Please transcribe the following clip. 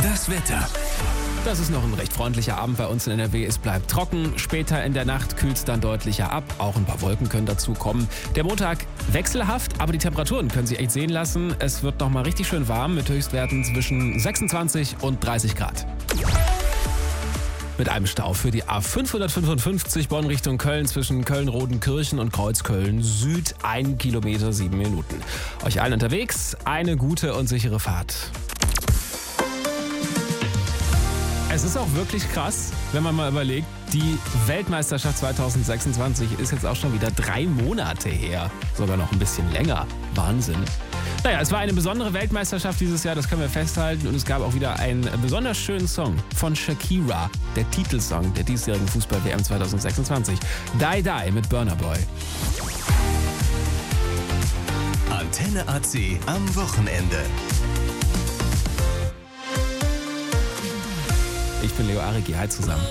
Das Wetter. Das ist noch ein recht freundlicher Abend bei uns in NRW. Es bleibt trocken. Später in der Nacht kühlt es dann deutlicher ab. Auch ein paar Wolken können dazu kommen. Der Montag wechselhaft, aber die Temperaturen können sich echt sehen lassen. Es wird noch mal richtig schön warm mit Höchstwerten zwischen 26 und 30 Grad. Mit einem Stau für die A555 Bonn Richtung Köln zwischen Köln-Rodenkirchen und Kreuzköln Süd 1 Kilometer 7 Minuten. Euch allen unterwegs eine gute und sichere Fahrt. Es ist auch wirklich krass, wenn man mal überlegt, die Weltmeisterschaft 2026 ist jetzt auch schon wieder 3 Monate her. Sogar noch ein bisschen länger. Wahnsinn. Naja, es war eine besondere Weltmeisterschaft dieses Jahr, das können wir festhalten. Und es gab auch wieder einen besonders schönen Song von Shakira, der Titelsong der diesjährigen Fußball-WM 2026. Die Die mit Burna Boy. Antenne AC am Wochenende. Ich bin Leo Arigi, hi zusammen.